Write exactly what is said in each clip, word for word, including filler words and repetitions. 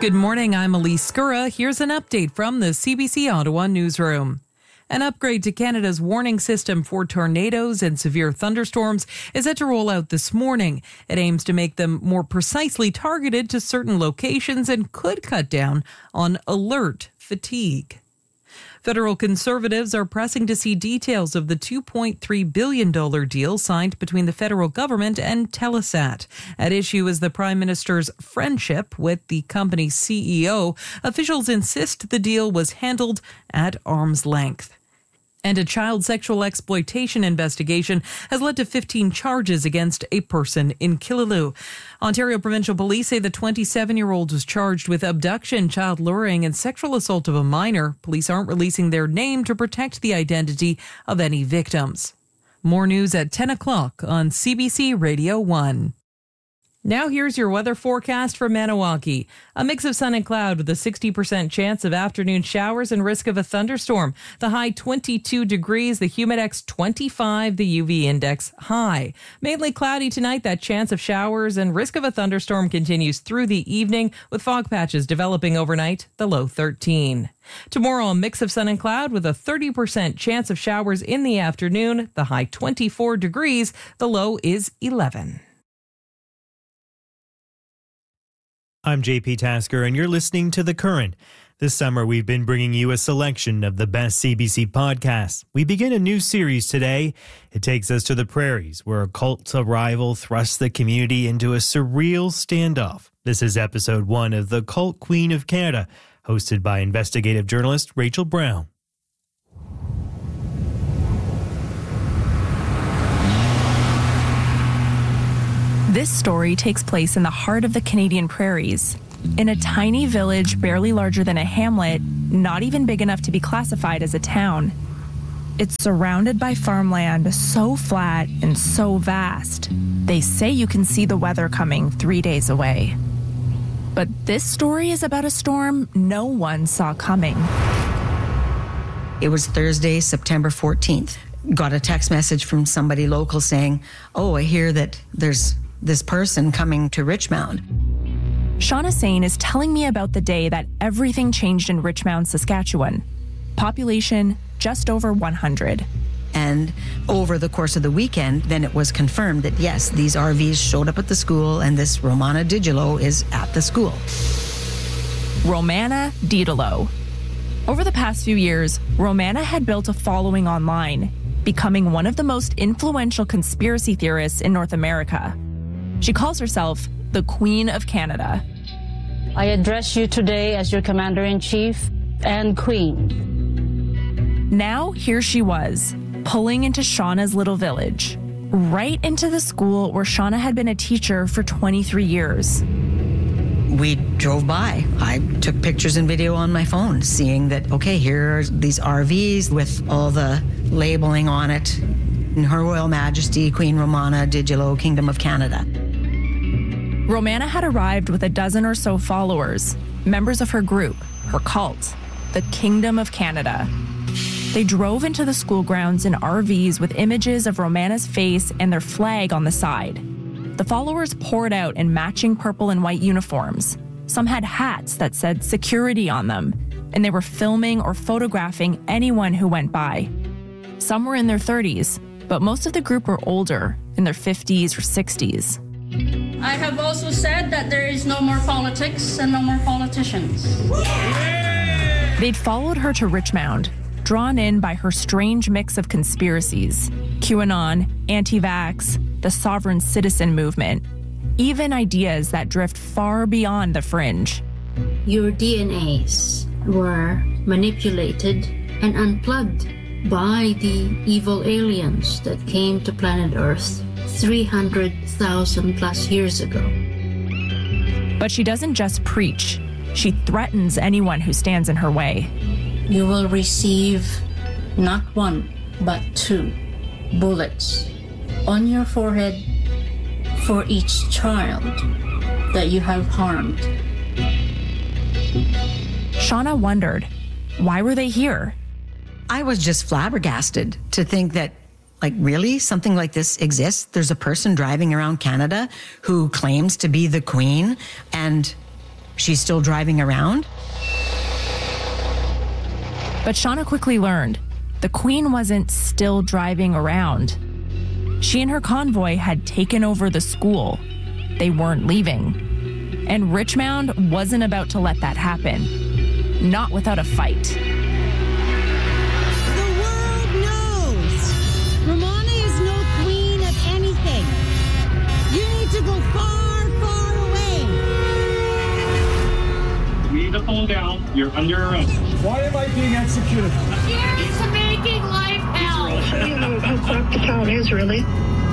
Good morning, I'm Elise Scurra. Here's an update from the C B C Ottawa newsroom. An upgrade to Canada's warning system for tornadoes and severe thunderstorms is set to roll out this morning. It aims to make them more precisely targeted to certain locations and could cut down on alert fatigue. Federal Conservatives are pressing to see details of the two point three billion dollars deal signed between the federal government and Telesat. At issue is the Prime Minister's friendship with the company's C E O. Officials insist the deal was handled at arm's length. And a child sexual exploitation investigation has led to fifteen charges against a person in Killaloe. Ontario Provincial Police say the twenty-seven-year-old was charged with abduction, child luring, and sexual assault of a minor. Police aren't releasing their name to protect the identity of any victims. More news at ten o'clock on C B C Radio one. Now here's your weather forecast for Maniwaki. A mix of sun and cloud with a sixty percent chance of afternoon showers and risk of a thunderstorm. The high twenty-two degrees, the humidex twenty-five, the U V index high. Mainly cloudy tonight, that chance of showers and risk of a thunderstorm continues through the evening with fog patches developing overnight, the low thirteen. Tomorrow, a mix of sun and cloud with a thirty percent chance of showers in the afternoon, the high twenty-four degrees, the low is eleven. I'm J P Tasker, and you're listening to The Current. This summer, we've been bringing you a selection of the best C B C podcasts. We begin a new series today. It takes us to the prairies, where a cult rival thrusts the community into a surreal standoff. This is episode one of The Cult Queen of Canada, hosted by investigative journalist Rachel Brown. This story takes place in the heart of the Canadian prairies, in a tiny village barely larger than a hamlet, not even big enough to be classified as a town. It's surrounded by farmland so flat and so vast, they say you can see the weather coming three days away. But this story is about a storm no one saw coming. It was Thursday, September fourteenth. Got a text message from somebody local saying, oh, I hear that there's this person coming to Richmond. Shauna Sane is telling me about the day that everything changed in Richmond, Saskatchewan. Population just over one hundred. And over the course of the weekend, then it was confirmed that yes, these R Vs showed up at the school and this Romana Didulo is at the school. Romana Didulo. Over the past few years, Romana had built a following online, becoming one of the most influential conspiracy theorists in North America. She calls herself the Queen of Canada. I address you today as your Commander-in-Chief and Queen. Now, here she was, pulling into Shauna's little village, right into the school where Shauna had been a teacher for twenty-three years. We drove by. I took pictures and video on my phone, seeing that, okay, here are these R Vs with all the labeling on it. Her Royal Majesty, Queen Romana Didulo, Kingdom of Canada. Romana had arrived with a dozen or so followers, members of her group, her cult, the Kingdom of Canada. They drove into the school grounds in R Vs with images of Romana's face and their flag on the side. The followers poured out in matching purple and white uniforms. Some had hats that said security on them, and they were filming or photographing anyone who went by. Some were in their thirties, but most of the group were older, in their fifties or sixties. I have also said that there is no more politics and no more politicians. They'd followed her to Richmond, drawn in by her strange mix of conspiracies, QAnon, anti-vax, the sovereign citizen movement, even ideas that drift far beyond the fringe. Your D N As were manipulated and unplugged by the evil aliens that came to planet Earth three hundred thousand plus years ago. But she doesn't just preach. She threatens anyone who stands in her way. You will receive not one, but two bullets on your forehead for each child that you have harmed. Shauna wondered, why were they here? I was just flabbergasted to think that, like, really, something like this exists? There's a person driving around Canada who claims to be the queen, and she's still driving around. But Shauna quickly learned the Queen wasn't still driving around. She and her convoy had taken over the school. They weren't leaving. And Richmond wasn't about to let that happen. Not without a fight. The world knows Romana is no queen of anything. You need to go far, far away. We need to pull down. You're under arrest. Why am I being executed? Here's to making life hell. I don't know how corrupt the town is, really.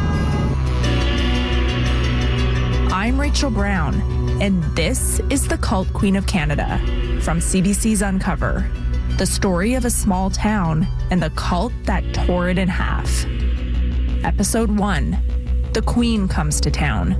I'm Rachel Brown, and this is the Cult Queen of Canada from C B C's Uncover, the story of a small town and the cult that tore it in half. Episode one, The Queen Comes to Town.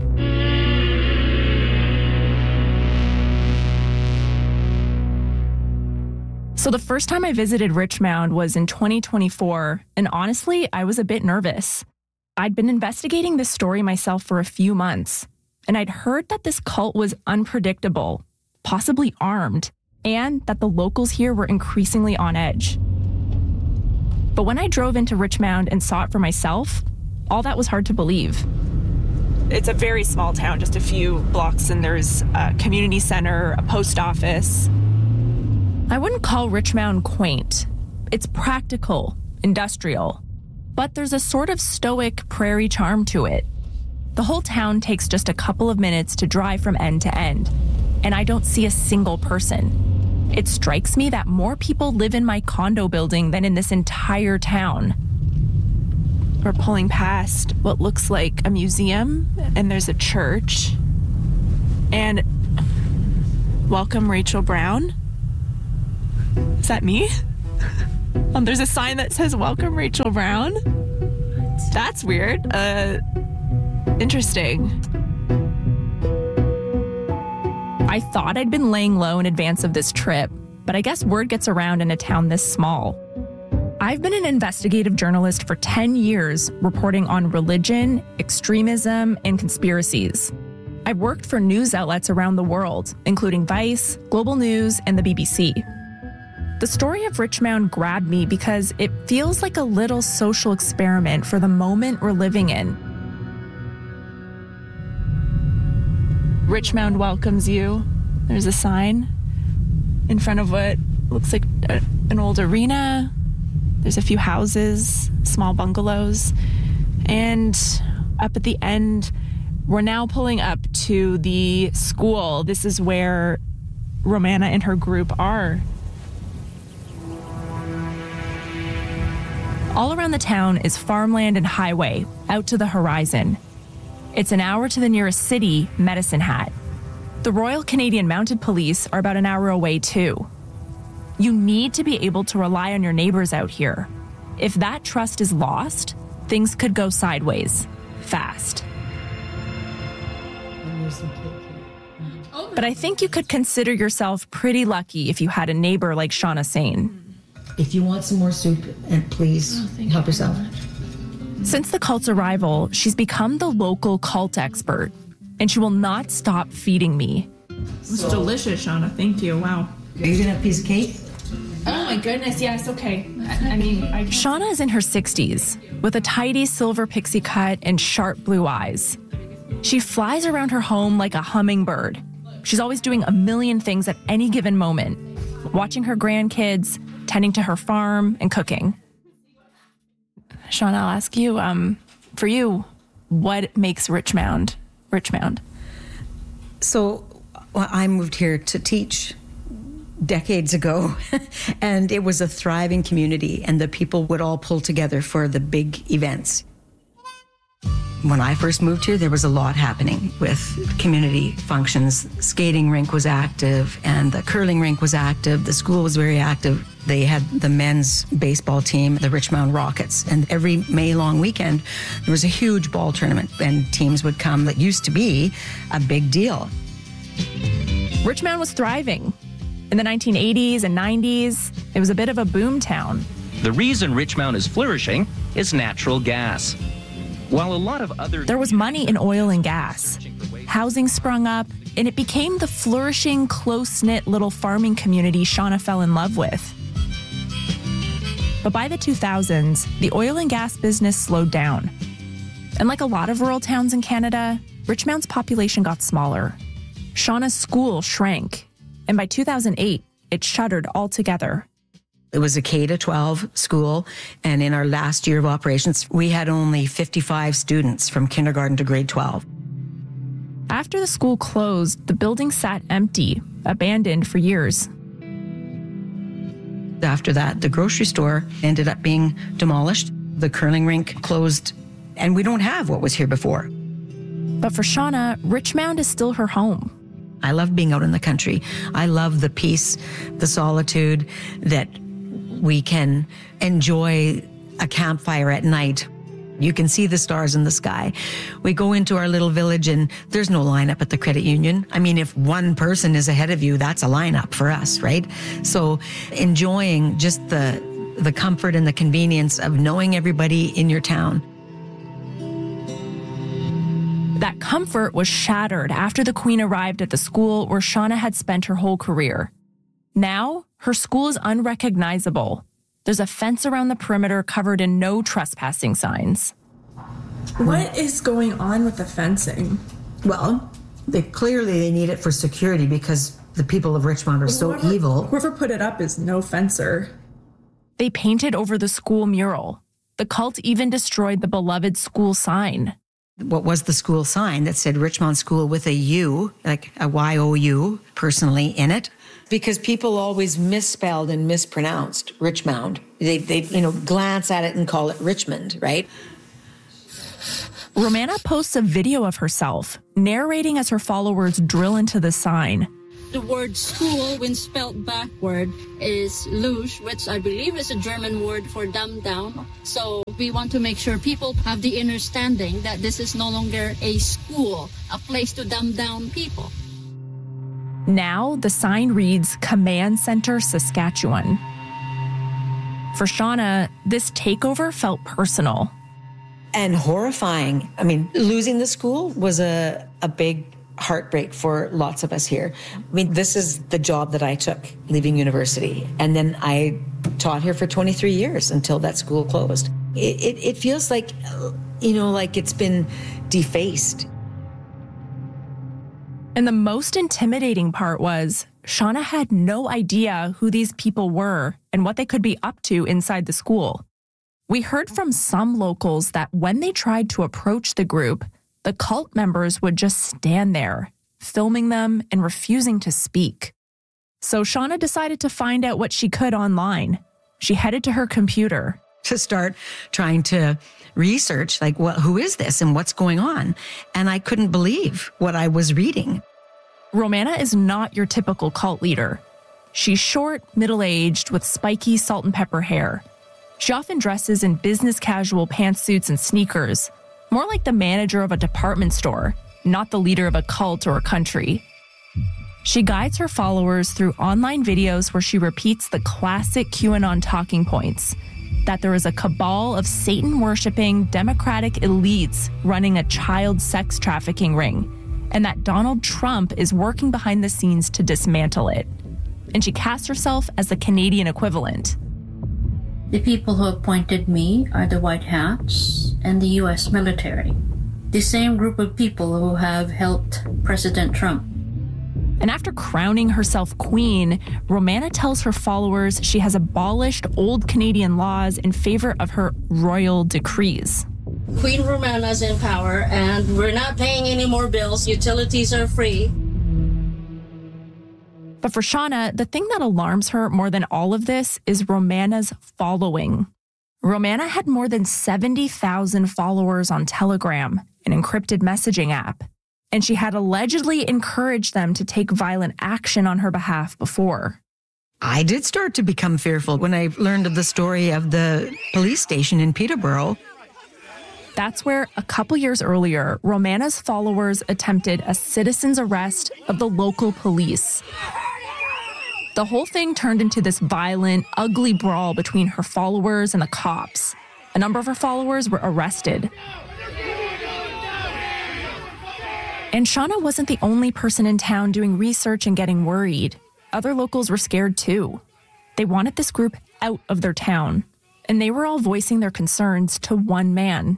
So the first time I visited Richmond was in twenty twenty-four, and honestly, I was a bit nervous. I'd been investigating this story myself for a few months, and I'd heard that this cult was unpredictable, possibly armed, and that the locals here were increasingly on edge. But when I drove into Richmond and saw it for myself, all that was hard to believe. It's a very small town, just a few blocks, and there's a community center, a post office. I wouldn't call Richmond quaint. It's practical, industrial, but there's a sort of stoic prairie charm to it. The whole town takes just a couple of minutes to drive from end to end, and I don't see a single person. It strikes me that more people live in my condo building than in this entire town. We're pulling past what looks like a museum, and there's a church. And welcome, Rachel Brown. Is that me? Um, there's a sign that says, welcome, Rachel Brown. That's weird. Uh, interesting. I thought I'd been laying low in advance of this trip, but I guess word gets around in a town this small. I've been an investigative journalist for ten years, reporting on religion, extremism, and conspiracies. I've worked for news outlets around the world, including Vice, Global News, and the B B C. The story of Richmond grabbed me because it feels like a little social experiment for the moment we're living in. Richmond welcomes you. There's a sign in front of what looks like a, an old arena. There's a few houses, small bungalows. And up at the end, we're now pulling up to the school. This is where Romana and her group are. All around the town is farmland and highway, out to the horizon. It's an hour to the nearest city, Medicine Hat. The Royal Canadian Mounted Police are about an hour away too. You need to be able to rely on your neighbors out here. If that trust is lost, things could go sideways, fast. But I think you could consider yourself pretty lucky if you had a neighbor like Shauna Sane. If you want some more soup, and please oh, help yourself. Since the cult's arrival, she's become the local cult expert, and she will not stop feeding me. It's so delicious, Shauna. Thank you. Wow. Are you gonna have a piece of cake? Oh my goodness, yes, okay. I, I mean, I... Shauna is in her sixties, with a tidy silver pixie cut and sharp blue eyes. She flies around her home like a hummingbird. She's always doing a million things at any given moment, watching her grandkids, tending to her farm, and cooking. Shauna, I'll ask you, um, for you, what makes Richmond Richmond? So well, I moved here to teach decades ago, and it was a thriving community, and the people would all pull together for the big events. When I first moved here, there was a lot happening with community functions. Skating rink was active, and the curling rink was active. The school was very active. They had the men's baseball team, the Richmond Rockets, and every May long weekend, there was a huge ball tournament, and teams would come. That used to be a big deal. Richmond was thriving. In the nineteen eighties and nineties, it was a bit of a boom town. The reason Richmond is flourishing is natural gas. While a lot of other... There was money in oil and gas. Housing sprung up, and it became the flourishing, close-knit little farming community Shauna fell in love with. But by the two thousands, the oil and gas business slowed down. And like a lot of rural towns in Canada, Richmound's population got smaller. Shauna's school shrank, and by two thousand eight, it shuttered altogether. It was a K to twelve school, and in our last year of operations, we had only fifty-five students from kindergarten to grade twelve. After the school closed, the building sat empty, abandoned for years. After that, the grocery store ended up being demolished. The curling rink closed, and we don't have what was here before. But for Shauna, Richmond is still her home. I love being out in the country. I love the peace, the solitude, that we can enjoy a campfire at night. You can see the stars in the sky. We go into our little village and there's no lineup at the credit union. I mean, if one person is ahead of you, that's a lineup for us, right? So enjoying just the the comfort and the convenience of knowing everybody in your town. That comfort was shattered after the Queen arrived at the school where Shauna had spent her whole career. Now, her school is unrecognizable. There's a fence around the perimeter covered in no trespassing signs. What is going on with the fencing? Well, they clearly they need it for security because the people of Richmond are so whoever, evil. Whoever put it up is no fencer. They painted over the school mural. The cult even destroyed the beloved school sign. What was the school sign that said Richmond School with a U, like a Y O U, personally, in it? Because people always misspelled and mispronounced Richmond. They, they, you know, glance at it and call it Richmond, right? Romana posts a video of herself, narrating as her followers drill into the sign. The word school, when spelled backward, is Lusch, which I believe is a German word for dumb down. So we want to make sure people have the understanding that this is no longer a school, a place to dumb down people. Now the sign reads Command Center Saskatchewan. For Shauna, this takeover felt personal. And horrifying. I mean, losing the school was a, a big heartbreak for lots of us here. I mean, this is the job that I took leaving university. And then I taught here for twenty-three years until that school closed. It, it, it feels like, you know, like it's been defaced. And the most intimidating part was Shauna had no idea who these people were and what they could be up to inside the school. We heard from some locals that when they tried to approach the group, the cult members would just stand there, filming them and refusing to speak. So Shauna decided to find out what she could online. She headed to her computer to start trying to research, like, well, who is this and what's going on? And I couldn't believe what I was reading. Romana is not your typical cult leader. She's short, middle-aged, with spiky salt and pepper hair. She often dresses in business casual pantsuits and sneakers, more like the manager of a department store, not the leader of a cult or a country. She guides her followers through online videos where she repeats the classic QAnon talking points, that there is a cabal of Satan-worshipping Democratic elites running a child sex trafficking ring, and that Donald Trump is working behind the scenes to dismantle it. And she casts herself as the Canadian equivalent. The people who appointed me are the White Hats and the U S military, the same group of people who have helped President Trump. And after crowning herself queen, Romana tells her followers she has abolished old Canadian laws in favor of her royal decrees. Queen Romana's in power, and we're not paying any more bills. Utilities are free. But for Shauna, the thing that alarms her more than all of this is Romana's following. Romana had more than seventy thousand followers on Telegram, an encrypted messaging app. And she had allegedly encouraged them to take violent action on her behalf before. I did start to become fearful when I learned of the story of the police station in Peterborough. That's where, a couple years earlier, Romana's followers attempted a citizen's arrest of the local police. The whole thing turned into this violent, ugly brawl between her followers and the cops. A number of her followers were arrested. And Shauna wasn't the only person in town doing research and getting worried. Other locals were scared too. They wanted this group out of their town, and they were all voicing their concerns to one man.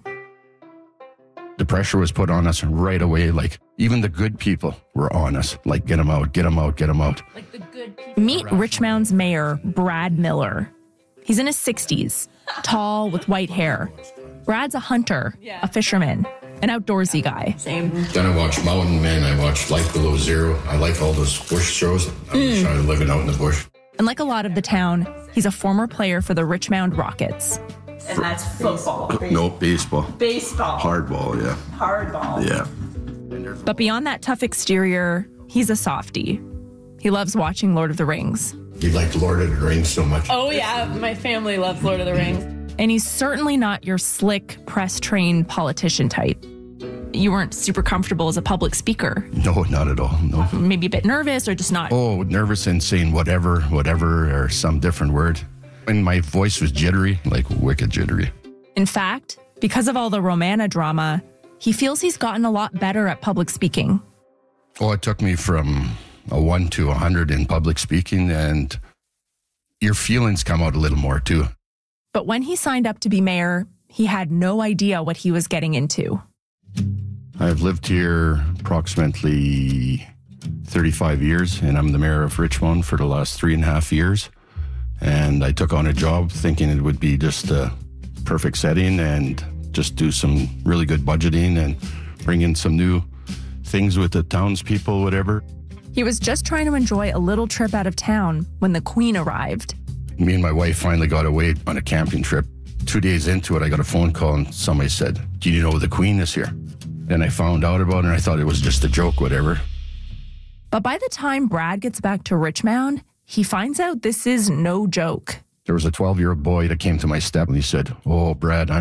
The pressure was put on us right away. Like, even the good people were on us. Like, get them out, get them out, get them out. Like the good people. Meet Richmond's mayor, Brad Miller. He's in his sixties, tall with white hair. Brad's a hunter, yeah. a fisherman, an outdoorsy guy. Same. Then I watched Mountain Men. I watched Life Below Zero. I like all those bush shows. I was mm. trying to live out in the bush. And like a lot of the town, he's a former player for the Richmond Rockets. And that's football. No, baseball. Baseball. Hardball, yeah. Hardball. Yeah. But beyond that tough exterior, he's a softie. He loves watching Lord of the Rings. You like Lord of the Rings so much. Oh, yeah. My family loves Lord of the Rings. And he's certainly not your slick, press-trained politician type. You weren't super comfortable as a public speaker. No, not at all, no. Maybe a bit nervous or just not? Oh, nervous and saying whatever, whatever, or some different word. And my voice was jittery, like wicked jittery. In fact, because of all the Romana drama, he feels he's gotten a lot better at public speaking. Oh, it took me from a one to a hundred in public speaking, and your feelings come out a little more too. But when he signed up to be mayor, he had no idea what he was getting into. I've lived here approximately thirty-five years, and I'm the mayor of Richmond for the last three and a half years. And I took on a job thinking it would be just a perfect setting and just do some really good budgeting and bring in some new things with the townspeople, whatever. He was just trying to enjoy a little trip out of town when the Queen arrived. Me and my wife finally got away on a camping trip. Two days into it, I got a phone call and somebody said, "Do you know the Queen is here?" And I found out about it and I thought it was just a joke, whatever. But by the time Brad gets back to Richmond, he finds out this is no joke. There was a twelve-year-old boy that came to my step and he said, "Oh, Brad, I'm